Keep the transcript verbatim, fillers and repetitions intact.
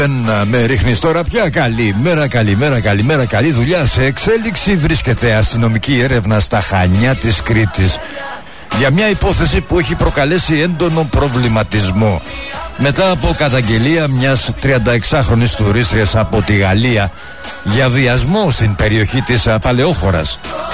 Με ρίχνεις τώρα πια. Καλημέρα, καλημέρα, καλημέρα. Καλή δουλειά. Σε εξέλιξη βρίσκεται αστυνομική έρευνα στα Χανιά της Κρήτης για μια υπόθεση που έχει προκαλέσει έντονο προβληματισμό μετά από καταγγελία μιας τριανταεξάχρονης τουρίστριας από τη Γαλλία για βιασμό στην περιοχή της Παλαιόχωρας.